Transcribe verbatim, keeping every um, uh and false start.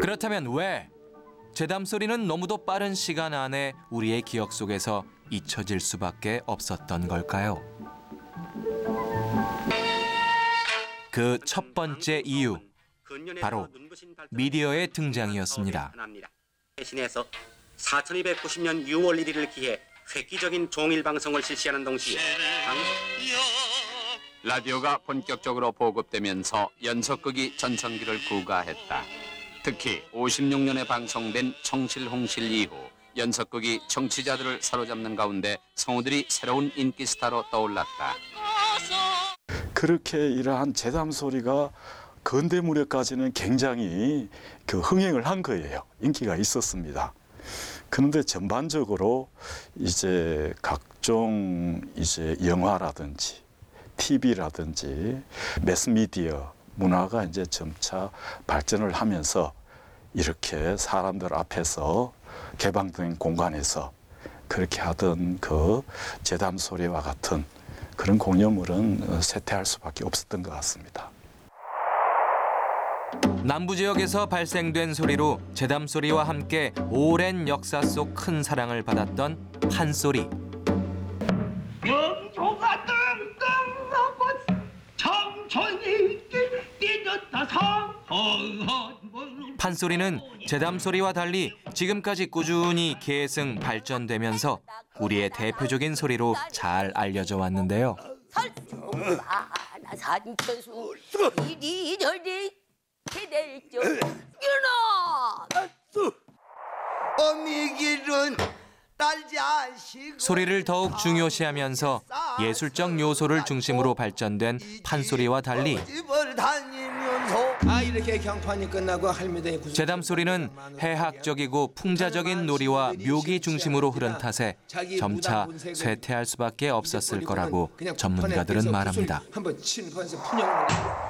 그렇다면 왜 제담 소리는 너무도 빠른 시간 안에 우리의 기억 속에서 잊혀질 수밖에 없었던 걸까요? 그 첫 번째 이유, 바로 미디어의 등장이었습니다. 대신해서 사천이백구십 년 유월 일 일을 기해 획기적인 종일 방송을 실시하는 동시에 방송... 라디오가 본격적으로 보급되면서 연속극이 전성기를 구가했다. 특히 오십육 년에 방송된 청실홍실 이후 연속극이 청취자들을 사로잡는 가운데 성우들이 새로운 인기 스타로 떠올랐다. 그렇게 이러한 제담 소리가 근대 무렵까지는 굉장히 그 흥행을 한 거예요. 인기가 있었습니다. 그런데 전반적으로 이제 각종 이제 영화라든지 티비라든지 매스미디어 문화가 이제 점차 발전을 하면서 이렇게 사람들 앞에서 개방된 공간에서 그렇게 하던 그 제담 소리와 같은 그런 공연물은 쇠퇴할 수밖에 없었던 것 같습니다. 남부 지역에서 발생된 소리로 제담 소리와 함께 오랜 역사 속 큰 사랑을 받았던 판소리. 영조가 뜬뜬하고 청천이 뛰었다 상헌. 판소리는 제담 소리와 달리 지금까지 꾸준히 계승 발전되면서 우리의 대표적인 소리로 잘 알려져 왔는데요. 산천수 이리 저리 대del죠 유나 어미길은 딸지 않시고 소리를 더욱 중요시하면서 예술적 요소를 중심으로 발전된 판소리와 달리 집을 다니면서 아 이렇게 경판이 끝나고 할미대의 구슬 제담 소리는 해학적이고 풍자적인 놀이와 묘기 중심으로 흐른 탓에 점차 쇠퇴할 수밖에 없었을 거라고 전문가들은 말합니다. 한번 치는 판에서 분양을